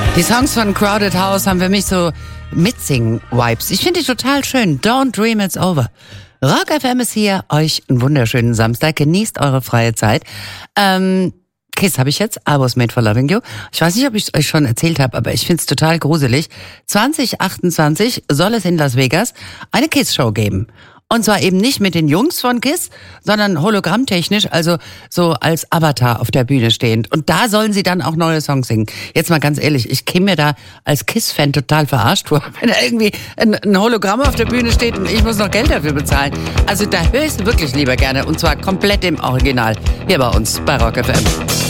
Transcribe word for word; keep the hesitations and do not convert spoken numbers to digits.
Die Songs von Crowded House haben für mich so Mitsingen-Vibes. Ich finde die total schön. Don't dream it's over. Rock F M ist hier. Euch einen wunderschönen Samstag. Genießt eure freie Zeit. Ähm, Kiss habe ich jetzt. I was made for loving you. Ich weiß nicht, ob ich es euch schon erzählt habe, aber ich finde es total gruselig. zwanzig achtundzwanzig soll es in Las Vegas eine Kiss-Show geben. Und zwar eben nicht mit den Jungs von Kiss, sondern hologrammtechnisch, also so als Avatar auf der Bühne stehend. Und da sollen sie dann auch neue Songs singen. Jetzt mal ganz ehrlich, ich käme mir da als Kiss-Fan total verarscht vor, wenn da irgendwie ein, ein Hologramm auf der Bühne steht und ich muss noch Geld dafür bezahlen. Also da höre ich es wirklich lieber gerne und zwar komplett im Original hier bei uns bei Rock F M.